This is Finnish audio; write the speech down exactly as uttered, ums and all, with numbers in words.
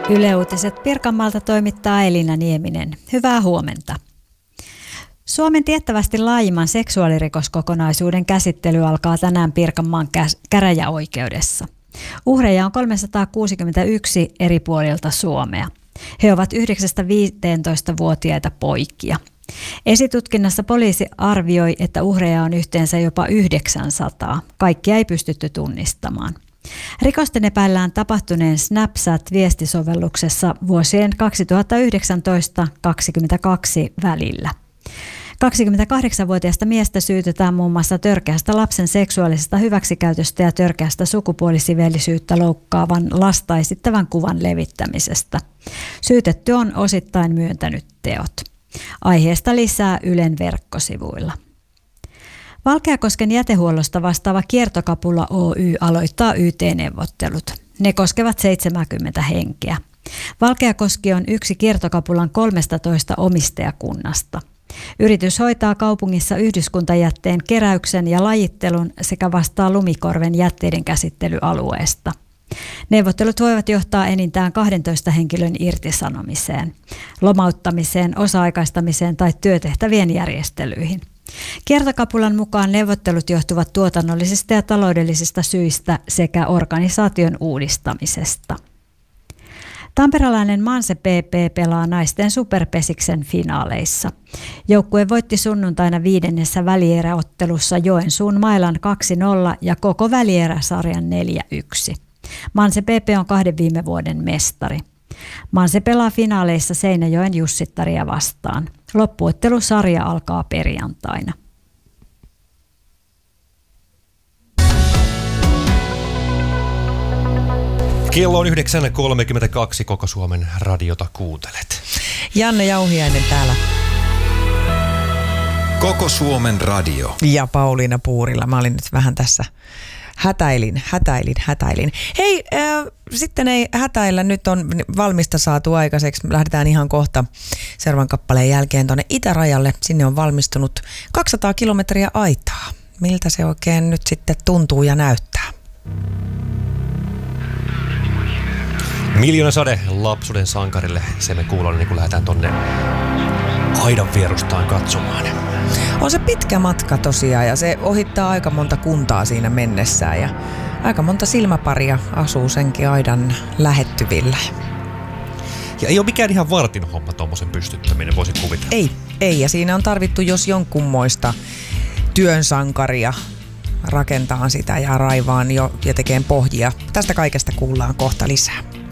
Yle Uutiset Pirkanmaalta toimittaa Elina Nieminen. Hyvää huomenta. Suomen tiettävästi laajimman seksuaalirikoskokonaisuuden käsittely alkaa tänään Pirkanmaan käräjäoikeudessa. Uhreja on kolmesataakuusikymmentäyksi eri puolilta Suomea. He ovat yhdeksästä viiteentoista-vuotiaita poikia. Esitutkinnassa poliisi arvioi, että uhreja on yhteensä jopa yhdeksänsataa. Kaikkia ei pystytty tunnistamaan. Rikosten epäillään tapahtuneen Snapchat-viestisovelluksessa vuosien kaksituhattayhdeksäntoista kaksikymmentäkaksi välillä. kaksikymmentäkahdeksanvuotiaasta miestä syytetään muun muassa törkeästä lapsen seksuaalisesta hyväksikäytöstä ja törkeästä sukupuolisiveellisyyttä loukkaavan lasta esittävän kuvan levittämisestä. Syytetty on osittain myöntänyt teot. Aiheesta lisää Ylen verkkosivuilla. Valkeakosken jätehuollosta vastaava Kiertokapula Oy aloittaa Y T-neuvottelut. Ne koskevat seitsemänkymmentä henkeä. Valkeakoski on yksi Kiertokapulan kolmestatoista omistajakunnasta. Yritys hoitaa kaupungissa yhdyskuntajätteen keräyksen ja lajittelun sekä vastaa Lumikorven jätteiden käsittelyalueesta. Neuvottelut voivat johtaa enintään kahdentoista henkilön irtisanomiseen, lomauttamiseen, osa-aikaistamiseen tai työtehtävien järjestelyihin. Kiertokapulan mukaan neuvottelut johtuvat tuotannollisista ja taloudellisista syistä sekä organisaation uudistamisesta. Tamperelainen Manse P P pelaa naisten superpesiksen finaaleissa. Joukkue voitti sunnuntaina viidennessä välieräottelussa Joensuun Mailan kaksi nolla ja koko välieräsarjan neljä yksi. Manse P P on kahden viime vuoden mestari. Manse pelaa finaaleissa Seinäjoen Jussittaria vastaan. Loppuottelusarja alkaa perjantaina. Kello on yhdeksän kolmekymmentäkaksi, koko Suomen radiota kuuntelet. Janne Jauhiainen täällä. Koko Suomen radio. Ja Pauliina Puurila. Mä olin nyt vähän tässä hätäilin, hätäilin, hätäilin. Hei, äh, sitten ei hätäillä. Nyt on valmista saatu aikaiseksi. Lähdetään ihan kohta seuraavan kappaleen jälkeen tuonne itärajalle. Sinne on valmistunut kaksisataa kilometriä aitaa. Miltä se oikein nyt sitten tuntuu ja näyttää? Miljoona sade lapsuuden sankarille. Se me kuullaan, niin kun lähdetään tonne aidan vierustaan katsomaan. On se pitkä matka tosiaan ja se ohittaa aika monta kuntaa siinä mennessään ja aika monta silmäparia asuu senkin aidan lähettyvillä. Ja ei ole mikään ihan vartin homma tuommoisen pystyttäminen, voisi kuvitella. Ei, ei ja siinä on tarvittu jos jonkunmoista työnsankaria rakentaa sitä ja raivaan jo ja tekeen pohjia. Tästä kaikesta kuullaan kohta lisää.